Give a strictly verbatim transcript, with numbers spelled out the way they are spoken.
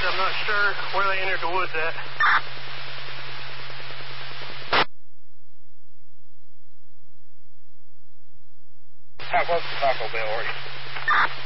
I'm not sure where they entered the woods at. How close to Taco Bell are you?